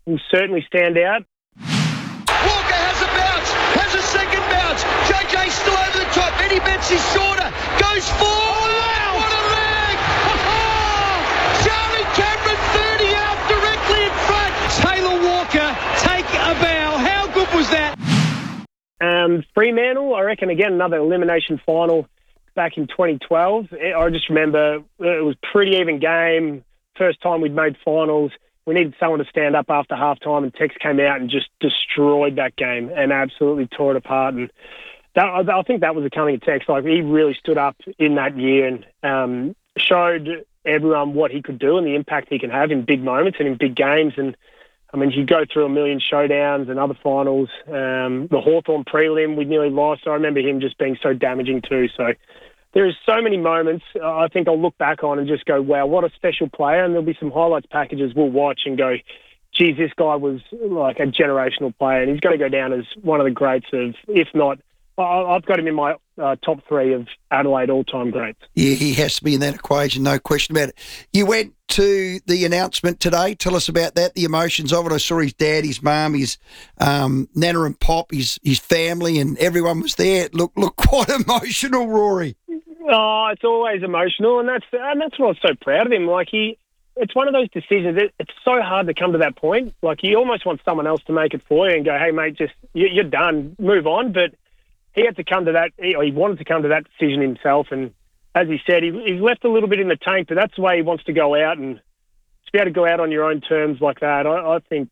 will certainly stand out. Walker has a bounce, has a second bounce. JJ still over the top. Eddie Betts is shorter, goes forward. Oh, wow. What a leg! Charlie Cameron 30 out directly in front. Taylor Walker take a bow. How good was that? Fremantle, I reckon, again, another elimination final back in 2012. I just remember it was a pretty even game. First time we'd made finals. We needed someone to stand up after halftime, and Tex came out and just destroyed that game and absolutely tore it apart. And I think that was a coming of Tex. Like, he really stood up in that year and showed everyone what he could do and the impact he can have in big moments and in big games. And I mean, you go through a million showdowns and other finals. The Hawthorn prelim, we nearly lost. I remember him just being so damaging too. So there is so many moments I think I'll look back on and just go, wow, what a special player. And there'll be some highlights packages we'll watch and go, geez, this guy was like a generational player. And he's going to go down as one of the greats of, if not, I've got him in my top three of Adelaide all-time greats. Yeah, he has to be in that equation, no question about it. You went to the announcement today. Tell us about that, the emotions of it. I saw his dad, his mum, his Nana and Pop, his family, and everyone was there. Look, quite emotional, Rory. Oh, it's always emotional, and that's what I was so proud of him. Like, it's one of those decisions. It's so hard to come to that point. Like, you almost want someone else to make it for you and go, hey, mate, just you're done, move on. But he had to come to that. He wanted to come to that decision himself, and as he said, he's left a little bit in the tank, but that's the way he wants to go out, and to be able to go out on your own terms like that, I think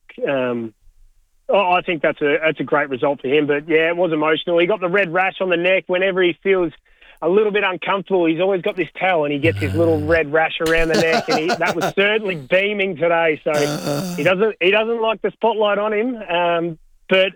that's a great result for him. But yeah, it was emotional. He got the red rash on the neck whenever he feels a little bit uncomfortable. He's always got this towel, and he gets his little red rash around the neck, and that was certainly beaming today. So he doesn't like the spotlight on him. But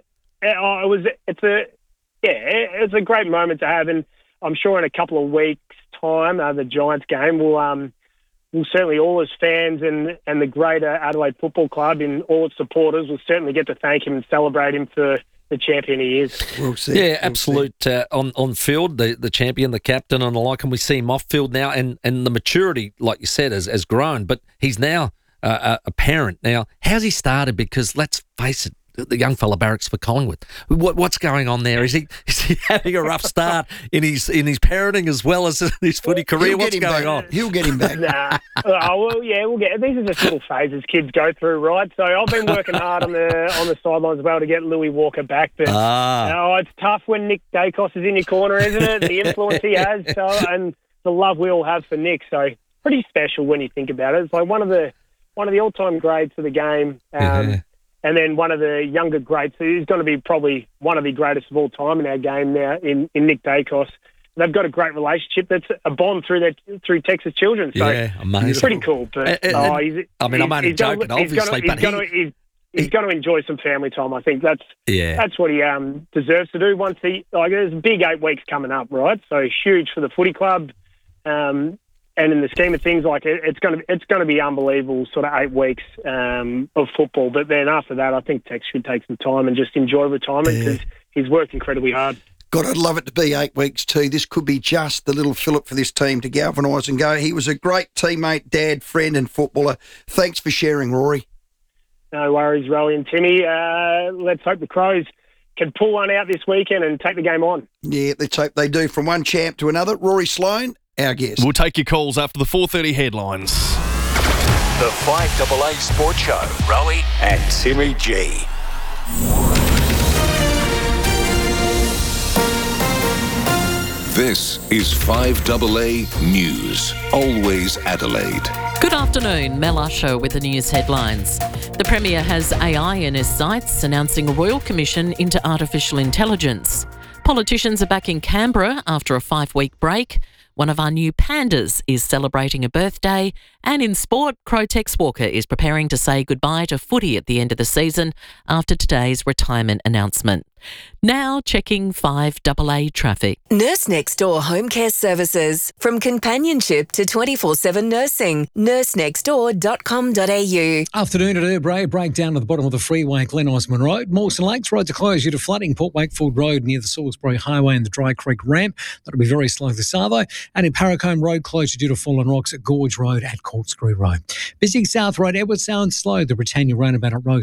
it's a great moment to have, and I'm sure in a couple of weeks' time, the Giants game will certainly, all his fans and the greater Adelaide Football Club and all its supporters will certainly get to thank him and celebrate him for the champion he is. We'll see. Yeah, absolute. On field, the champion, the captain, and the like, and we see him off field now, and the maturity, like you said, has grown. But he's now a parent. Now, how's he started? Because let's face it, the young fella barracks for Collingwood. What's going on there? Is he having a rough start in his parenting as well as his footy career? What's going on? He'll get him back. We'll get. These are just little phases kids go through, right? So I've been working hard on the sidelines as well to get Louis Walker back, but it's tough when Nick Dacos is in your corner, isn't it? The influence he has, and the love we all have for Nick. So pretty special when you think about it. It's like one of the all-time greats of the game. And then one of the younger greats, who's going to be probably one of the greatest of all time in our game now, in Nick Dacos. They've got a great relationship. That's a bond through Texas Children. So yeah, amazing. It's pretty cool. But I'm only joking, obviously. He's going to enjoy some family time. I think that's what he deserves to do. Once there's a big 8 weeks coming up, right? So huge for the footy club. And in the scheme of things, like it's going to be unbelievable, sort of 8 weeks of football. But then after that, I think Tex should take some time and just enjoy retirement because he's worked incredibly hard. God, I'd love it to be 8 weeks too. This could be just the little fillip for this team to galvanise and go. He was a great teammate, dad, friend and footballer. Thanks for sharing, Rory. No worries, Rowie and Timmy. Let's hope the Crows can pull one out this weekend and take the game on. Yeah, let's hope they do. From one champ to another, Rory Sloane, our guest. We'll take your calls after the 4:30 headlines. The 5AA Sports Show. Rowie and Timmy G. This is 5AA News. Always Adelaide. Good afternoon, Mel Usher with the news headlines. The Premier has AI in his sights, announcing a royal commission into artificial intelligence. Politicians are back in Canberra after a 5-week break. One of our new pandas is celebrating a birthday. And in sport, Crow-Tex Walker is preparing to say goodbye to footy at the end of the season after today's retirement announcement. Now checking 5AA traffic. Nurse Next Door Home Care Services. From companionship to 24/7 nursing. nursenextdoor.com.au. Afternoon at Erbray. Breakdown at the bottom of the freeway, Glen Osmond Road. Mawson Lakes roads are closed due to flooding. Port Wakefield Road near the Salisbury Highway and the Dry Creek ramp. That'll be very slow this hour. And in Paracombe Road, closure due to fallen rocks at Gorge Road at Corkscrew Road. Busy South Road, Edward Sound slow. The Britannia roundabout at Rose